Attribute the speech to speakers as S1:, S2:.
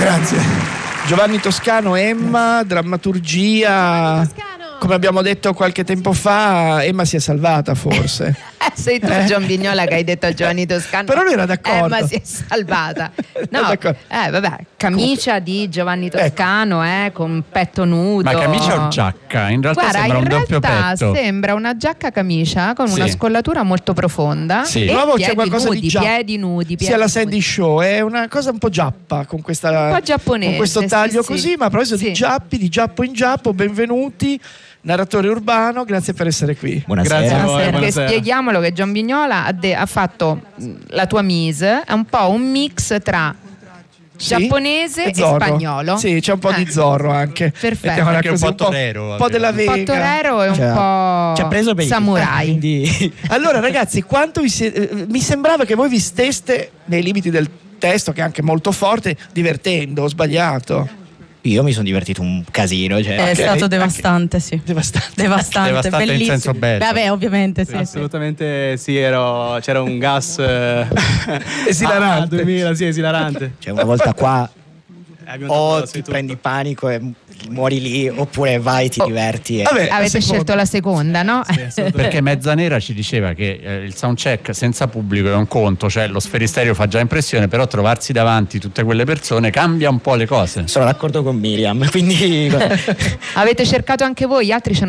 S1: Grazie. Giovanni Toscano, Emma, drammaturgia. Come abbiamo detto qualche tempo fa, Emma si è salvata forse.
S2: Sei tu, John Vignola, che hai detto a Giovanni Toscano.
S1: Però lui era d'accordo.
S2: Emma si è salvata. No, vabbè, camicia di Giovanni Toscano, con petto nudo.
S3: Ma camicia o giacca? In realtà
S2: Guarda,
S3: sembra un doppio petto.
S2: Sembra una giacca camicia con una scollatura molto profonda.
S3: Sì.
S2: E
S1: Nuovo
S2: piedi
S1: c'è qualcosa
S2: nudi,
S1: di giappa.
S2: piedi nudi.
S1: Sia la Sandy Show, è una cosa un po' giappa con questa,
S2: un po' giapponese,
S1: con questo taglio
S2: sì,
S1: così,
S2: sì.
S1: ma a proposito di giappi, di giappo in giappo, benvenuti. Narratore urbano, grazie per essere qui.
S4: Buonasera.
S3: Grazie a voi,
S2: Perché spieghiamolo che John Vignola ha fatto la tua mise, è un po' un mix tra giapponese e spagnolo.
S1: Sì, c'è un po' di Zorro anche.
S2: Perfetto.
S3: Anche un
S1: Così,
S3: po' torero.
S1: un po' della
S2: Un
S1: Vega.
S2: po' torero e un
S4: Ci ha
S2: po'
S4: preso per
S2: samurai.
S4: quindi
S1: Allora ragazzi, quanto mi sembrava che voi vi steste nei limiti del testo, che è anche molto forte, divertendo, ho sbagliato?
S4: io mi sono divertito un casino, cioè.
S5: È stato devastante, sì.
S1: Devastante.
S5: Devastante, bellissimo.
S3: in senso bello.
S5: Vabbè, ovviamente sì.
S6: Assolutamente sì, c'era un gas
S1: Esilarante.
S6: 2000, sì, esilarante.
S4: Cioè, una volta qua
S6: Abbiamo
S4: o
S6: dato
S4: ti
S6: tutto.
S4: prendi panico e muori lì, oppure vai, ti diverti.
S1: Vabbè,
S2: Avete scelto la seconda, no?
S3: Perché Mezzanera ci diceva che il soundcheck senza pubblico è un conto, cioè lo sferisterio fa già impressione, però trovarsi davanti tutte quelle persone cambia un po' le cose.
S4: Sono d'accordo con Miriam, quindi
S2: Avete cercato anche voi, gli altri ci